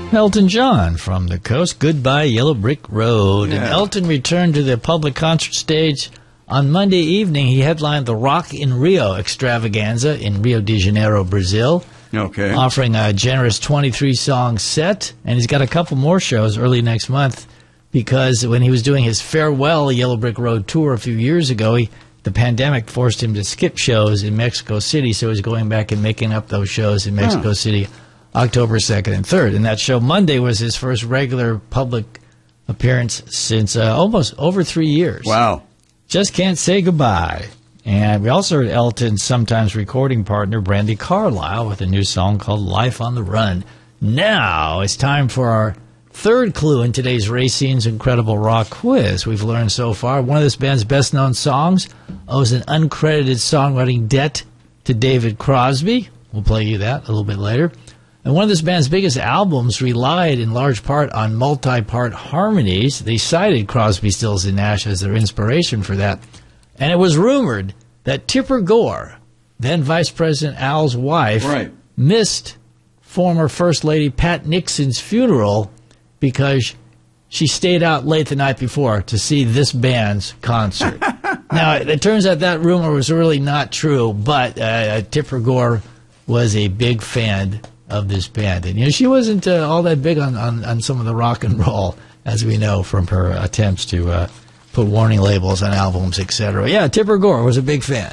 Elton John from the coast. Goodbye, Yellow Brick Road. Yeah. And Elton returned to the public concert stage on Monday evening. He headlined the Rock in Rio extravaganza in Rio de Janeiro, Brazil. Okay. Offering a generous 23-song set. And he's got a couple more shows early next month because when he was doing his farewell Yellow Brick Road tour a few years ago, the pandemic forced him to skip shows in Mexico City, so he's going back and making up those shows in Mexico City October 2nd and 3rd. And that show Monday was his first regular public appearance since almost over 3 years. Wow. Just can't say goodbye. And we also heard Elton's sometimes recording partner, Brandi Carlile, with a new song called Life on the Run. Now it's time for our third clue in today's Racine's Incredible Rock Quiz. We've learned so far one of this band's best-known songs owes an uncredited songwriting debt to David Crosby. We'll play you that a little bit later. And one of this band's biggest albums relied in large part on multi-part harmonies. They cited Crosby, Stills, and Nash as their inspiration for that. And it was rumored that Tipper Gore, then Vice President Al's wife, missed former First Lady Pat Nixon's funeral because she stayed out late the night before to see this band's concert. Now, it turns out that rumor was really not true, but Tipper Gore was a big fan of this band. And she wasn't all that big on some of the rock and roll, as we know from her attempts to put warning labels on albums, etc. Yeah, Tipper Gore was a big fan.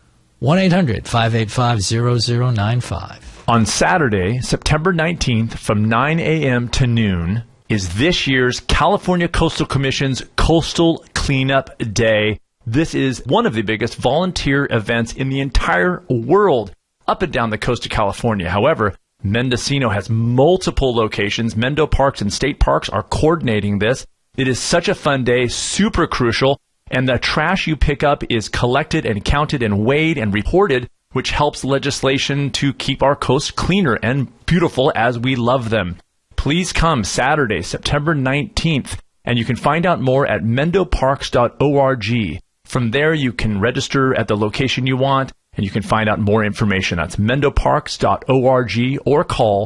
1-800-585-0095. On Saturday, September 19th, from 9 a.m. to noon, is this year's California Coastal Commission's Coastal Cleanup Day. This is one of the biggest volunteer events in the entire world up and down the coast of California. However, Mendocino has multiple locations. Mendo Parks and State Parks are coordinating this. It is such a fun day, super crucial, and the trash you pick up is collected and counted and weighed and reported, which helps legislation to keep our coasts cleaner and beautiful as we love them. Please come Saturday, September 19th, and you can find out more at mendoparks.org. From there, you can register at the location you want, and you can find out more information. That's mendoparks.org or call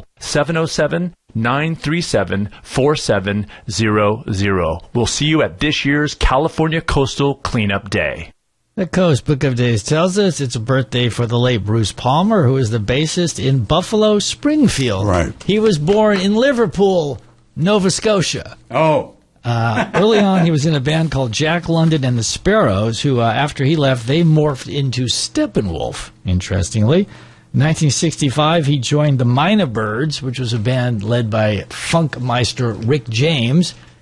707-937-4700. We'll see you at this year's California Coastal Cleanup Day. The Coast Book of Days tells us it's a birthday for the late Bruce Palmer, who is the bassist in Buffalo Springfield. Right. He was born in Liverpool, Nova Scotia. Early on, he was in a band called Jack London and the Sparrows, who, after he left, they morphed into Steppenwolf, interestingly. In 1965, he joined the Mynah Birds, which was a band led by funk meister Rick James.